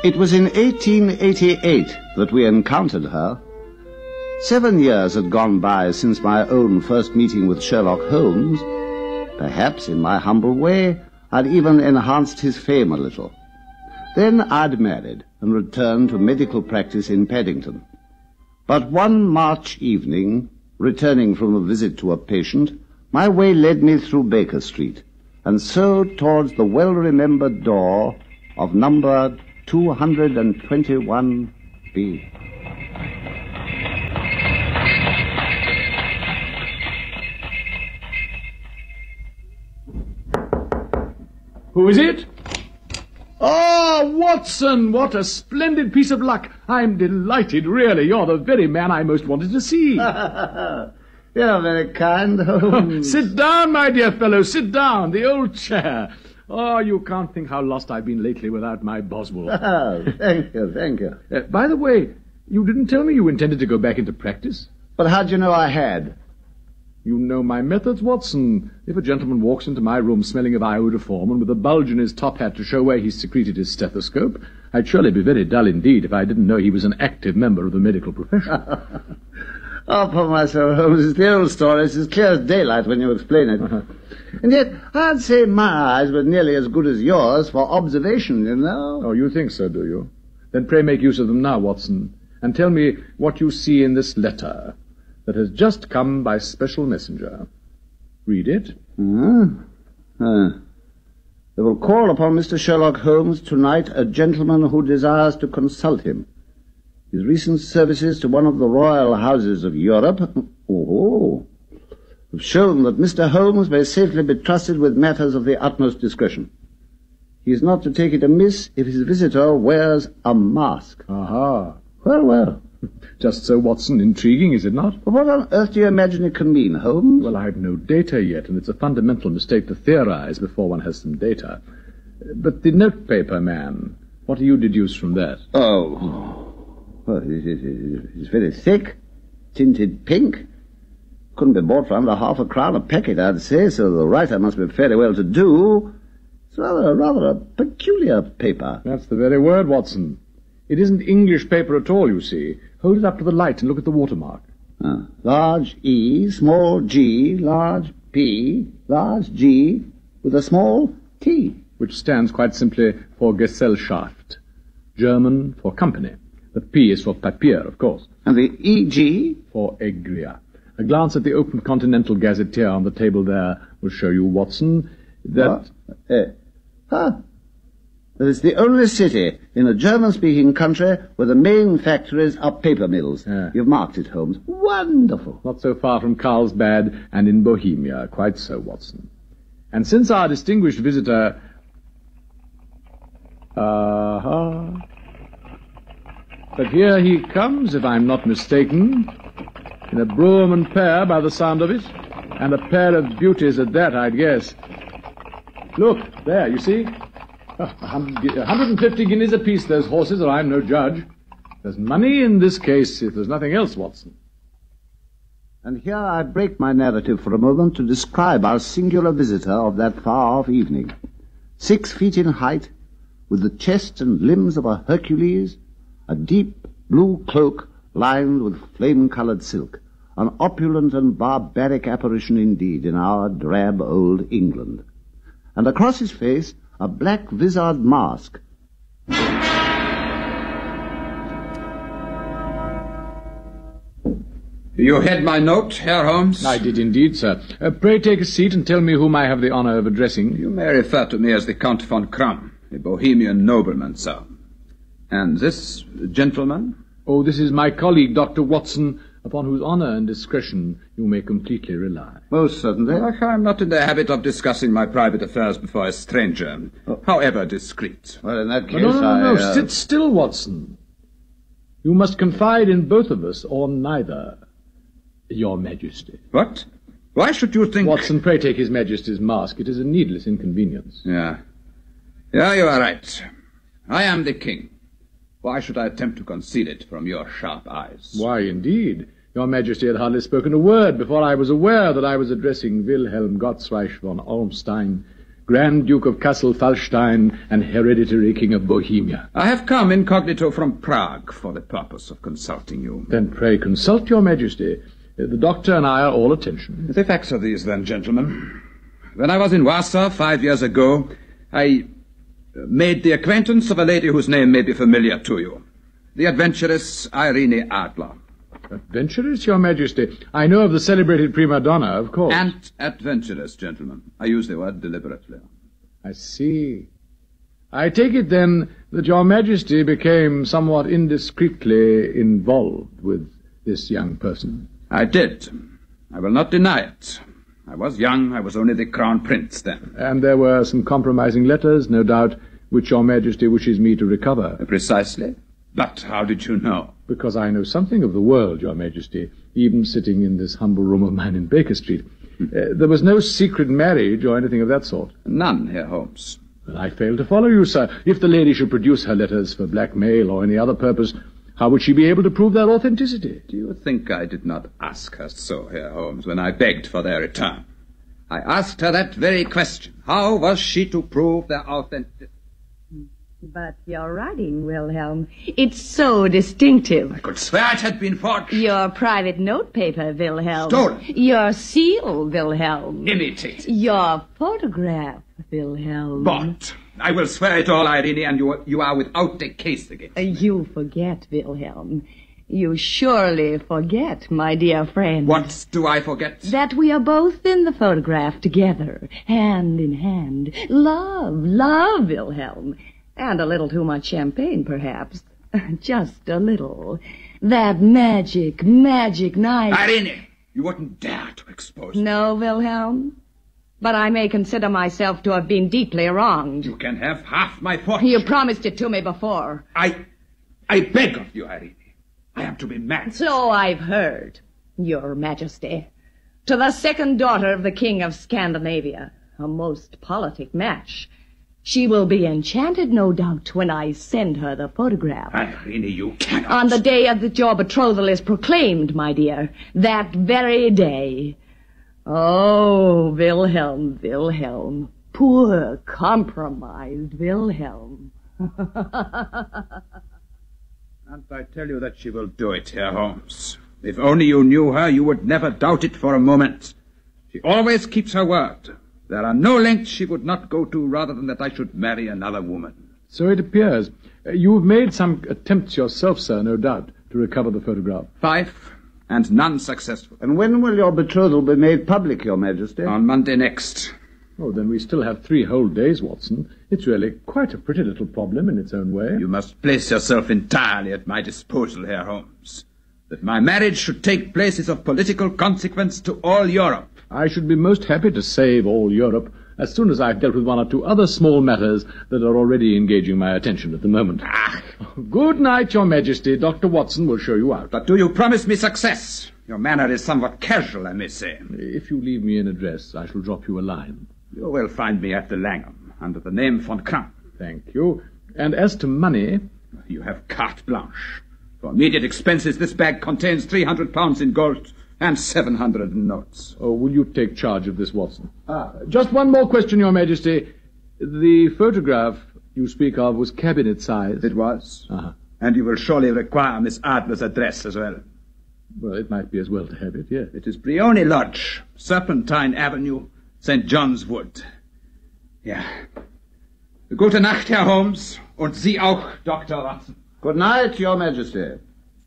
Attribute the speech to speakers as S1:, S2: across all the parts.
S1: It was in 1888 that we encountered her. 7 years had gone by since my own first meeting with Sherlock Holmes. Perhaps, in my humble way, I'd even enhanced his fame a little. Then I'd married and returned to medical practice in Paddington. But one March evening, returning from a visit to a patient, my way led me through Baker Street, and so towards the well-remembered door of number 221B.
S2: Who is it? Oh, Watson, what a splendid piece of luck. I'm delighted, really. You're the very man I most wanted to see.
S1: You're very kind, Holmes.
S2: Sit down, my dear fellow, sit down. The old chair. Oh, you can't think how lost I've been lately without my Boswell.
S1: Oh, thank you.
S2: By the way, you didn't tell me you intended to go back into practice.
S1: But how'd you know I had?
S2: You know my methods, Watson. If a gentleman walks into my room smelling of iodoform and with a bulge in his top hat to show where he secreted his stethoscope, I'd surely be very dull indeed if I didn't know he was an active member of the medical profession.
S1: Oh, poor myself, Holmes, it's the old story. It's as clear as daylight when you explain it. And yet, I'd say my eyes were nearly as good as yours for observation, you know.
S2: Oh, you think so, do you? Then pray make use of them now, Watson, and tell me what you see in this letter that has just come by special messenger. Read it. They will call upon Mr. Sherlock Holmes tonight, a gentleman who desires to consult him. His recent services to one of the royal houses of Europe have shown that Mr. Holmes may safely be trusted with matters of the utmost discretion. He is not to take it amiss if his visitor wears a mask. Aha.
S1: Well.
S2: Just so, Watson. Intriguing, is it not?
S1: But what on earth do you imagine it can mean, Holmes?
S2: Well, I've no data yet, and it's a fundamental mistake to theorize before one has some data. But the notepaper man, what do you deduce from that?
S1: Oh, well, it's very thick, tinted pink. Couldn't be bought for under £0.50 a packet, I'd say, so the writer must be fairly well-to-do. It's rather a peculiar paper.
S2: That's the very word, Watson. It isn't English paper at all, you see. Hold it up to the light and look at the watermark.
S1: Large E, small g, large P, large G, with a small T.
S2: Which stands quite simply for Gesellschaft. German for company. The P is for Papier, of course.
S1: And the EG?
S2: For Egria. A glance at the Open Continental Gazetteer on the table there will show you, Watson, that...
S1: That it's the only city in a German-speaking country where the main factories are paper mills.
S2: Yeah.
S1: You've marked it, Holmes. Wonderful.
S2: Not so far from Carlsbad and in Bohemia. Quite so, Watson. And since our distinguished visitor... But here he comes, if I'm not mistaken, in a brougham and pair by the sound of it, and a pair of beauties at that, I'd guess. Look, there, you see? 150 guineas apiece, those horses, or I'm no judge. There's money in this case, if there's nothing else, Watson.
S1: And here I break my narrative for a moment to describe our singular visitor of that far-off evening. 6 feet in height, with the chest and limbs of a Hercules, a deep blue cloak lined with flame-colored silk, an opulent and barbaric apparition indeed in our drab old England. And across his face, a black vizard mask.
S3: You had my note, Herr Holmes?
S2: I did indeed, sir. Pray take a seat and tell me whom I have the honor of addressing.
S3: You may refer to me as the Count von Kramm, a Bohemian nobleman, sir. And this gentleman?
S2: Oh, this is my colleague, Dr. Watson, upon whose honor and discretion you may completely rely.
S1: Most certainly.
S3: I'm not in the habit of discussing my private affairs before a stranger, however discreet.
S1: Well, in that case,
S2: No. Sit still, Watson. You must confide in both of us, or neither, Your Majesty.
S3: What? Why should you think...
S2: Watson, pray take His Majesty's mask. It is a needless inconvenience.
S3: Yeah, you are right. I am the king. Why should I attempt to conceal it from your sharp eyes?
S2: Why, indeed. Your Majesty had hardly spoken a word before I was aware that I was addressing Wilhelm Gottsreich von Olmstein, Grand Duke of Kassel-Fallstein and hereditary King of Bohemia.
S3: I have come incognito from Prague for the purpose of consulting you.
S2: Then pray consult your majesty. The doctor and I are all attention.
S3: The facts are these, then, gentlemen. When I was in Warsaw 5 years ago, I made the acquaintance of a lady whose name may be familiar to you. The adventuress Irene Adler.
S2: Adventuress, your majesty? I know of the celebrated prima donna, of course.
S3: And adventuress, gentlemen. I use the word deliberately.
S2: I see. I take it, then, that your majesty became somewhat indiscreetly involved with this young person.
S3: I did. I will not deny it. I was young. I was only the crown prince then.
S2: And there were some compromising letters, no doubt, which your majesty wishes me to recover.
S3: Precisely. But how did you know?
S2: Because I know something of the world, your majesty, even sitting in this humble room of mine in Baker Street. There was no secret marriage or anything of that sort.
S3: None, Herr Holmes.
S2: Well, I fail to follow you, sir. If the lady should produce her letters for blackmail or any other purpose, how would she be able to prove their authenticity?
S3: Do you think I did not ask her so, Herr Holmes, when I begged for their return? I asked her that very question. How was she to prove their authenticity?
S4: But your writing, Wilhelm, it's so distinctive.
S3: I could swear it had been forged.
S4: Your private notepaper, Wilhelm.
S3: Stolen.
S4: Your seal, Wilhelm.
S3: Imitated.
S4: Your photograph, Wilhelm.
S3: But I will swear it all, Irene, and you are without a case against me.
S4: You forget, Wilhelm. You surely forget, my dear friend.
S3: What do I forget?
S4: That we are both in the photograph together, hand in hand. Love, Wilhelm. And a little too much champagne, perhaps. Just a little. That magic night.
S3: Irene, you wouldn't dare to expose me.
S4: No, Wilhelm. But I may consider myself to have been deeply wronged.
S3: You can have half my fortune.
S4: You promised it to me before.
S3: I beg of you, Irene. I am to be married.
S4: So I've heard, Your Majesty. To the second daughter of the King of Scandinavia. A most politic match. She will be enchanted, no doubt, when I send her the photograph.
S3: Irene, you cannot.
S4: On the day that your betrothal is proclaimed, my dear. That very day. Oh, Wilhelm. Poor, compromised Wilhelm.
S3: And I tell you that she will do it, Herr Holmes. If only you knew her, you would never doubt it for a moment. She always keeps her word. There are no lengths she would not go to rather than that I should marry another woman.
S2: So it appears. You've made some attempts yourself, sir, no doubt, to recover the photograph.
S3: 5, and none successful.
S1: And when will your betrothal be made public, Your Majesty?
S3: On Monday next.
S2: Oh, then we still have 3 whole days, Watson. It's really quite a pretty little problem in its own way.
S3: You must place yourself entirely at my disposal, Herr Holmes. That my marriage should take place is of political consequence to all Europe.
S2: I should be most happy to save all Europe as soon as I've dealt with 1 or 2 other small matters that are already engaging my attention at the moment. Good night, Your Majesty. Dr. Watson will show you out.
S3: But do you promise me success? Your manner is somewhat casual, I may say.
S2: If you leave me an address, I shall drop you a line.
S3: You will find me at the Langham, under the name von Kramp.
S2: Thank you. And as to money...
S3: You have carte blanche. For immediate expenses, this bag contains £300 in gold and 700 in notes.
S2: Oh, will you take charge of this, Watson? Just one more question, Your Majesty. The photograph you speak of was cabinet size.
S3: It was.
S2: Uh-huh.
S3: And you will surely require Miss Adler's address as well.
S2: Well, it might be as well to have it, yes.
S3: It is Brioni Lodge, Serpentine Avenue, St. John's Wood. Ja. Gute Nacht, Herr Holmes. Und Sie auch, Dr. Watson.
S1: Good night, Your Majesty.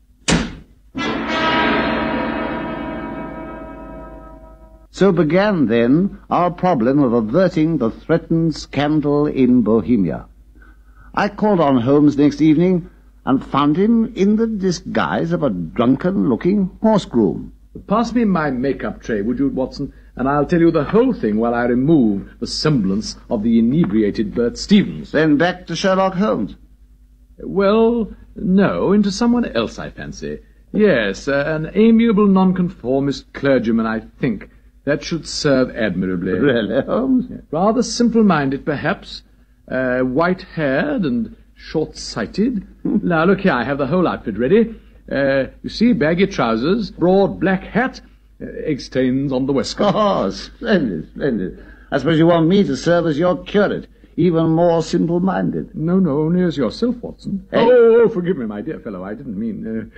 S1: So began, then, our problem of averting the threatened scandal in Bohemia. I called on Holmes next evening and found him in the disguise of a drunken-looking horse-groom.
S2: Pass me my make-up tray, would you, Watson? And I'll tell you the whole thing while I remove the semblance of the inebriated Bert Stevens.
S1: Then back to Sherlock Holmes.
S2: Well, no, into someone else, I fancy. Yes, an amiable nonconformist clergyman, I think. That should serve admirably.
S1: Really, Holmes?
S2: Rather simple-minded, perhaps. White-haired and short-sighted. Now, look here, I have the whole outfit ready. You see, baggy trousers, broad black hat, egg stains on the waistcoat.
S1: Oh, splendid, splendid. I suppose you want me to serve as your curate, even more simple-minded.
S2: No, only as yourself, Watson.
S1: Eh?
S2: Oh, forgive me, my dear fellow. I didn't mean...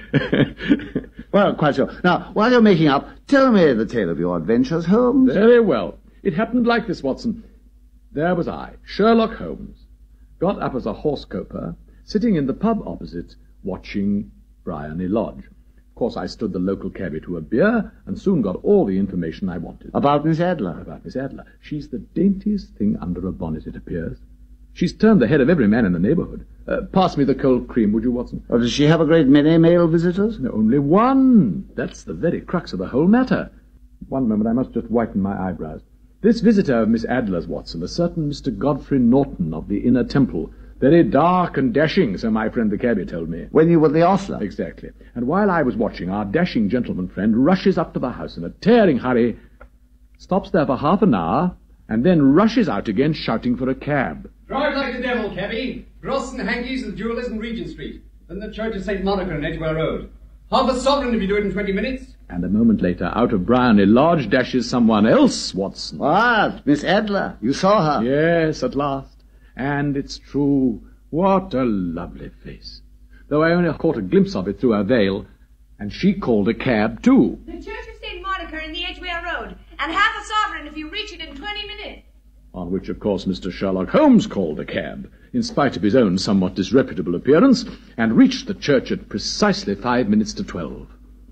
S1: Well, quite sure. Now, while you're making up, tell me the tale of your adventures, Holmes.
S2: Very well. It happened like this, Watson. There was I, Sherlock Holmes, got up as a horse-coper, sitting in the pub opposite, watching Briony Lodge. Of course, I stood the local cabby to a beer, and soon got all the information I wanted.
S1: About Miss Adler?
S2: About Miss Adler. She's the daintiest thing under a bonnet, it appears. She's turned the head of every man in the neighborhood. Pass me the cold cream, would you, Watson?
S1: Or does she have a great many male visitors?
S2: No, only one. That's the very crux of the whole matter. One moment, I must just whiten my eyebrows. This visitor of Miss Adler's, Watson, a certain Mr. Godfrey Norton of the Inner Temple, very dark and dashing, so my friend the cabby told me.
S1: When you were the ostler?
S2: Exactly. And while I was watching, our dashing gentleman friend rushes up to the house in a tearing hurry, stops there for half an hour, and then rushes out again shouting for a cab.
S5: Drive like the devil, cabby. Gross and Hankey's and the jewellers in Regent Street. Then the church of St. Monica on Edgware Road. Half a sovereign if you do it in 20 minutes.
S2: And a moment later, out of Briony Lodge dashes someone else, Watson.
S1: What? Miss Adler. You saw her?
S2: Yes, at last. And it's true. What a lovely face. Though I only caught a glimpse of it through her veil. And she called a cab, too.
S6: The church of St. Monica in the Edgware Road. And half a sovereign if you reach it in 20 minutes.
S2: On which, of course, Mr. Sherlock Holmes called a cab, in spite of his own somewhat disreputable appearance, and reached the church at precisely 5 minutes to 12.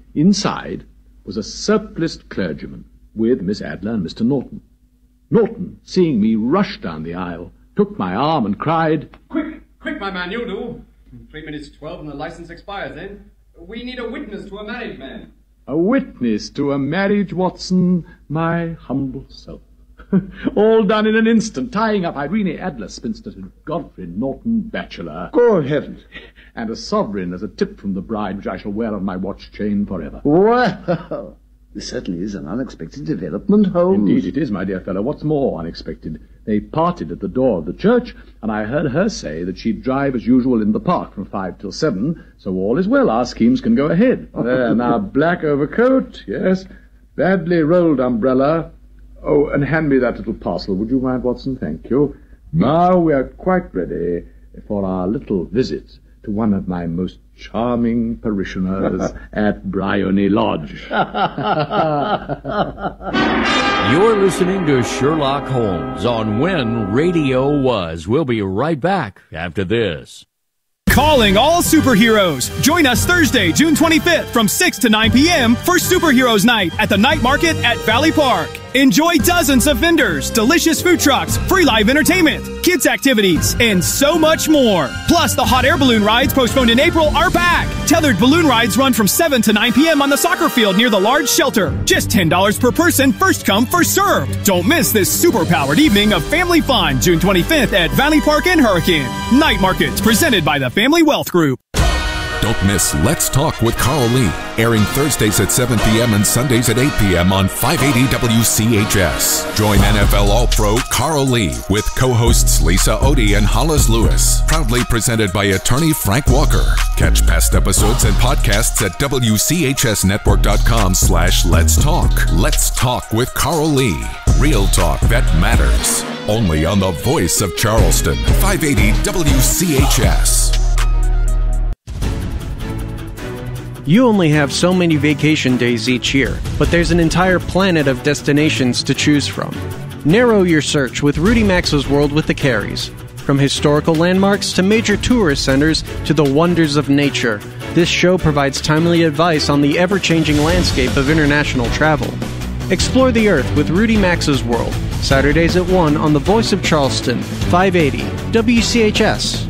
S2: Inside was a surpliced clergyman with Miss Adler and Mr. Norton. Norton, seeing me rush down the aisle, took my arm and cried,
S5: Quick, my man, you'll do. 3 minutes to 12 and the license expires then. We need a witness to a married man.
S2: A witness to a marriage, Watson, my humble self. All done in an instant, tying up Irene Adler, spinster, to Godfrey Norton, bachelor.
S1: Good heavens.
S2: And a sovereign as a tip from the bride, which I shall wear on my watch chain forever.
S1: Well, this certainly is an unexpected development, Holmes.
S2: Indeed it is, my dear fellow. What's more unexpected? They parted at the door of the church, and I heard her say that she'd drive as usual in the park from 5 till 7, so all is well. Our schemes can go ahead. There, now, black overcoat, yes. Badly rolled umbrella. Oh, and hand me that little parcel, would you mind, Watson? Thank you. Now we are quite ready for our little visit to one of my most charming parishioners at Briony Lodge.
S7: You're listening to Sherlock Holmes on When Radio Was. We'll be right back after this.
S8: Calling all superheroes. Join us Thursday, June 25th from 6 to 9 p.m. for Superheroes Night at the Night Market at Valley Park. Enjoy dozens of vendors, delicious food trucks, free live entertainment, kids activities, and so much more. Plus, the hot air balloon rides postponed in April are back. Tethered balloon rides run from 7 to 9 p.m. on the soccer field near the large shelter. Just $10 per person, first come, first served. Don't miss this super-powered evening of family fun, June 25th at Valley Park in Hurricane. Night Markets, presented by the Family Wealth Group.
S9: Don't miss Let's Talk with Carl Lee, airing Thursdays at 7 p.m. and Sundays at 8 p.m. on 580 WCHS. Join NFL All-Pro Carl Lee with co-hosts Lisa Odie and Hollis Lewis. Proudly presented by attorney Frank Walker. Catch past episodes and podcasts at WCHSnetwork.com/Let's Talk. Let's Talk with Carl Lee. Real talk that matters. Only on the voice of Charleston, 580 WCHS.
S10: You only have so many vacation days each year, but there's an entire planet of destinations to choose from. Narrow your search with Rudy Maxa's World with the Careys. From historical landmarks to major tourist centers to the wonders of nature, this show provides timely advice on the ever-changing landscape of international travel. Explore the Earth with Rudy Maxa's World, Saturdays at 1 on the Voice of Charleston, 580 WCHS.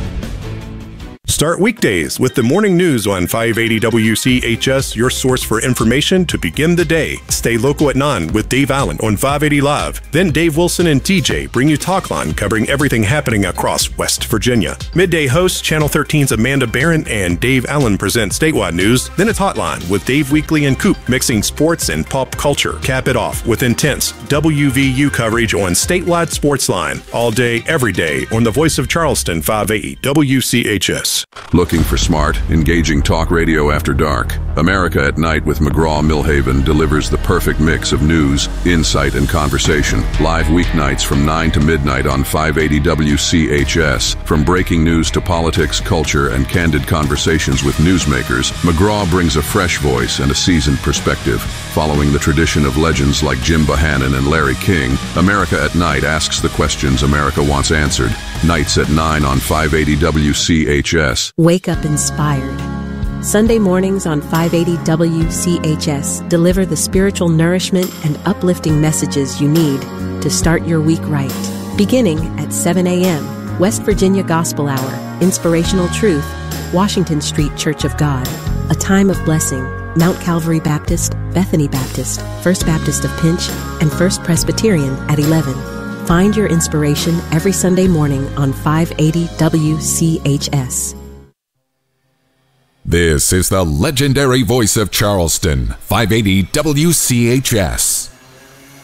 S11: Start weekdays with the morning news on 580 WCHS, your source for information to begin the day. Stay local at 9 with Dave Allen on 580 Live. Then Dave Wilson and TJ bring you Talkline, covering everything happening across West Virginia. Midday hosts Channel 13's Amanda Barron and Dave Allen present statewide news. Then it's Hotline with Dave Weekly and Coop, mixing sports and pop culture. Cap it off with intense WVU coverage on statewide Sportsline. All day, every day on the Voice of Charleston, 580 WCHS.
S9: news. Looking for smart, engaging talk radio after dark? America at Night with McGraw-Milhaven delivers the perfect mix of news, insight, and conversation. Live weeknights from 9 to midnight on 580 WCHS. From breaking news to politics, culture, and candid conversations with newsmakers, McGraw brings a fresh voice and a seasoned perspective. Following the tradition of legends like Jim Bohannon and Larry King, America at Night asks the questions America wants answered. Nights at 9 on 580 WCHS.
S12: Wake up inspired. Sunday mornings on 580 WCHS deliver the spiritual nourishment and uplifting messages you need to start your week right. Beginning at 7 a.m., West Virginia Gospel Hour, Inspirational Truth, Washington Street Church of God, A Time of Blessing, Mount Calvary Baptist, Bethany Baptist, First Baptist of Pinch, and First Presbyterian at 11. Find your inspiration every Sunday morning on 580 WCHS.
S9: This is the legendary voice of Charleston, 580 WCHS.